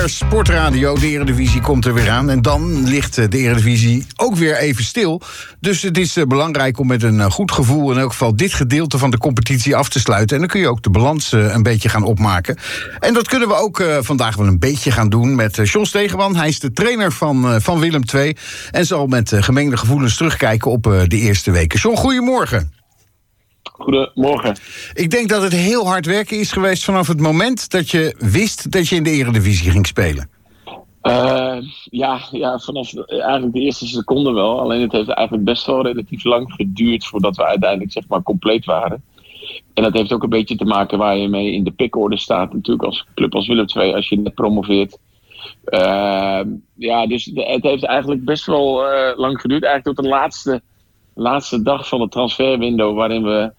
Sportradio, de Eredivisie komt er weer aan. En dan ligt de Eredivisie ook weer even stil. Dus het is belangrijk om met een goed gevoel in elk geval dit gedeelte van de competitie af te sluiten. En dan kun je ook de balans een beetje gaan opmaken. En dat kunnen we ook vandaag wel een beetje gaan doen met John Stegeman. Hij is de trainer van Willem II. En zal met gemengde gevoelens terugkijken op de eerste weken. John, goedemorgen. Goedemorgen. Ik denk dat het heel hard werken is geweest vanaf het moment dat je wist dat je in de Eredivisie ging spelen. Ja, vanaf eigenlijk de eerste seconde wel. Alleen het heeft eigenlijk best wel relatief lang geduurd voordat we uiteindelijk zeg maar compleet waren. En dat heeft ook een beetje te maken waar je mee in de pickorde staat. Natuurlijk als club als Willem II, als je net promoveert. Dus het heeft eigenlijk best wel lang geduurd. Eigenlijk tot de laatste dag van het transferwindow, waarin we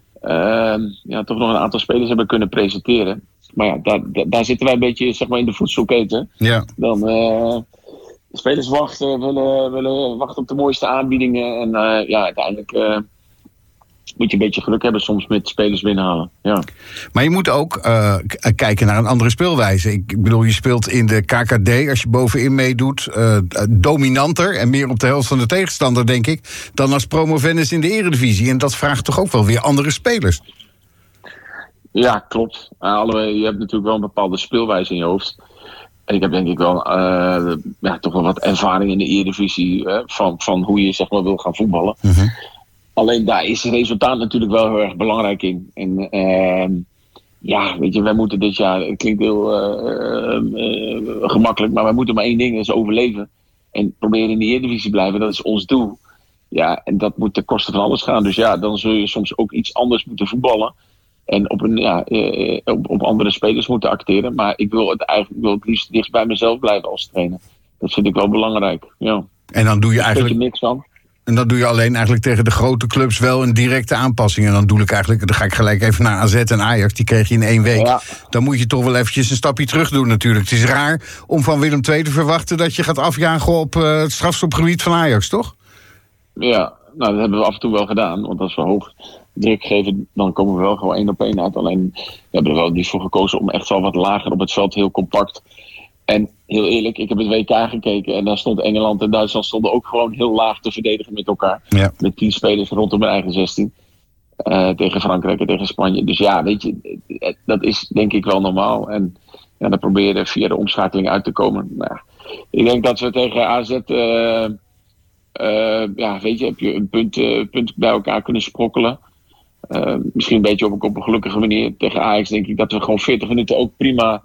toch nog een aantal spelers hebben kunnen presenteren. Maar ja, daar zitten wij een beetje zeg maar in de voedselketen. Ja. Dan spelers willen wachten op de mooiste aanbiedingen. En uiteindelijk moet je een beetje geluk hebben soms met spelers binnenhalen. Ja. Maar je moet ook kijken naar een andere speelwijze. Ik bedoel, je speelt in de KKD, als je bovenin meedoet, dominanter en meer op de helft van de tegenstander, denk ik, dan als promovendus in de Eredivisie. En dat vraagt toch ook wel weer andere spelers? Ja, klopt. Je hebt natuurlijk wel een bepaalde speelwijze in je hoofd. En ik heb denk ik wel toch wel wat ervaring in de Eredivisie van hoe je zeg maar wil gaan voetballen. Mm-hmm. Alleen daar is het resultaat natuurlijk wel heel erg belangrijk in. En weet je, wij moeten dit jaar, het klinkt heel gemakkelijk, maar wij moeten maar één ding, dat is overleven. En proberen in de Eredivisie blijven, dat is ons doel. Ja, en dat moet ten koste van alles gaan. Dus ja, dan zul je soms ook iets anders moeten voetballen. En op andere spelers moeten acteren. Maar ik wil het liefst dichtst bij mezelf blijven als trainer. Dat vind ik wel belangrijk, ja. En dan doe je eigenlijk niks van. En dan doe je alleen eigenlijk tegen de grote clubs wel een directe aanpassing. En dan ga ik gelijk even naar AZ en Ajax. Die kreeg je in 1 week. Ja. Dan moet je toch wel eventjes een stapje terug doen natuurlijk. Het is raar om van Willem II te verwachten dat je gaat afjagen op het strafschopgebied van Ajax, toch? Ja, nou dat hebben we af en toe wel gedaan. Want als we hoog druk geven, dan komen we wel gewoon 1-op-1 uit. Alleen we hebben er wel niet voor gekozen om echt wel wat lager op het veld, heel compact. En heel eerlijk, ik heb het WK gekeken en daar stond Engeland en Duitsland stonden ook gewoon heel laag te verdedigen met elkaar. Ja. Met 10 spelers rondom hun eigen 16. Tegen Frankrijk en tegen Spanje. Dus ja, weet je, dat is denk ik wel normaal. En ja, dan proberen via de omschakeling uit te komen. Nou, ik denk dat we tegen AZ, heb je een punt bij elkaar kunnen sprokkelen. Misschien een beetje op een gelukkige manier. Tegen Ajax denk ik dat we gewoon 40 minuten ook prima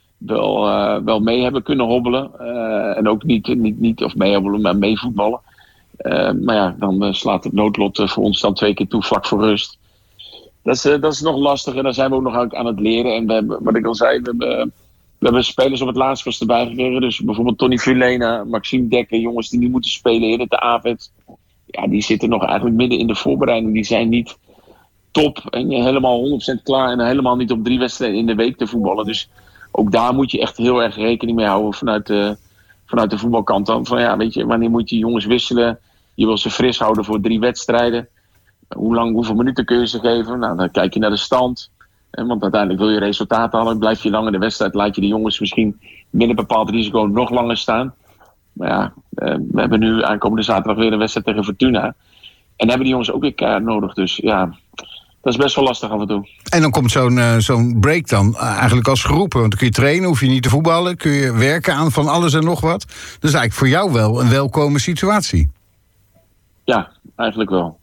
wel mee hebben kunnen hobbelen. En ook niet of mee hobbelen, maar mee voetballen. Maar ja, dan slaat het noodlot voor ons dan 2 keer toe vlak voor rust. Dat is nog lastig en daar zijn we ook nog aan het leren. En we hebben, wat ik al zei, we hebben spelers op het laatst erbij gekregen. Dus bijvoorbeeld Tony Vilena, Maxime Dekker, jongens die nu moeten spelen, Erik de Avet. Ja, die zitten nog eigenlijk midden in de voorbereiding. Die zijn niet top en helemaal 100% klaar en helemaal niet op 3 wedstrijden in de week te voetballen. Dus ook daar moet je echt heel erg rekening mee houden vanuit de voetbalkant. Dan van ja, weet je, wanneer moet je jongens wisselen? Je wil ze fris houden voor 3 wedstrijden. Hoeveel minuten kun je ze geven? Nou, dan kijk je naar de stand. Want uiteindelijk wil je resultaten halen. Blijf je lang in de wedstrijd, laat je de jongens misschien met een bepaald risico nog langer staan. Maar ja, we hebben nu aankomende zaterdag weer een wedstrijd tegen Fortuna. En hebben die jongens ook weer keihard nodig. Dus ja, dat is best wel lastig af en toe. En dan komt zo'n break dan eigenlijk als geroepen. Want dan kun je trainen, hoef je niet te voetballen. Kun je werken aan van alles en nog wat. Dus eigenlijk voor jou wel een welkome situatie. Ja, eigenlijk wel.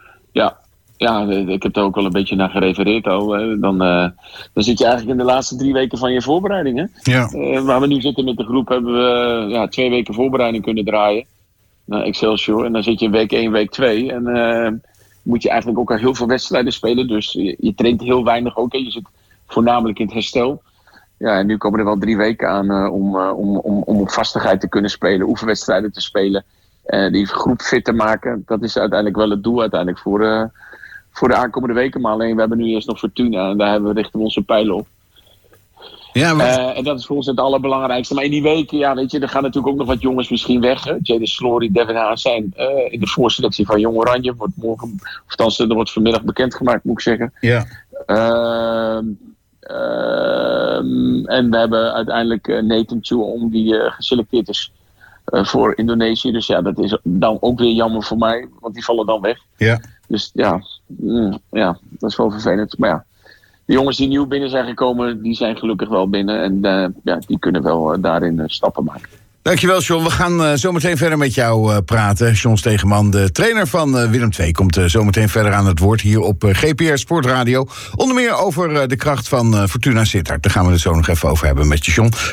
Ja, ik heb er ook wel een beetje naar gerefereerd al. Dan zit je eigenlijk in de laatste 3 weken van je voorbereiding. Hè? Ja. Waar we nu zitten met de groep hebben we 2 weken voorbereiding kunnen draaien. Naar Excelsior. En dan zit je in week 1, week 2. En moet je eigenlijk ook al heel veel wedstrijden spelen. Dus je traint heel weinig ook. Hè? Je zit voornamelijk in het herstel. Ja, en nu komen er wel 3 weken aan om op vastigheid te kunnen spelen. Oefenwedstrijden te spelen. Die groep fit te maken. Dat is uiteindelijk wel het doel uiteindelijk voor de aankomende weken. Maar alleen we hebben nu eerst nog Fortuna. En daar richten we onze pijlen op. Ja, maar... en dat is voor ons het allerbelangrijkste. Maar in die weken, ja, weet je, er gaan natuurlijk ook nog wat jongens misschien weg. Jadon Slory, Devin Haas zijn in de voorselectie van Jong Oranje. Wordt morgen, of althans, er wordt vanmiddag bekendgemaakt, moet ik zeggen. Ja. En we hebben uiteindelijk Nathan Chuong die geselecteerd is voor Indonesië. Dus ja, dat is dan ook weer jammer voor mij, want die vallen dan weg. Ja. Dus ja, dat is wel vervelend. Maar ja, de jongens die nieuw binnen zijn gekomen, die zijn gelukkig wel binnen. En die kunnen wel daarin stappen maken. Dankjewel, John. We gaan zo meteen verder met jou praten. John Stegeman, de trainer van Willem II, komt zo meteen verder aan het woord hier op GPR Sportradio. Onder meer over de kracht van Fortuna Sittard. Daar gaan we het zo nog even over hebben met je, John.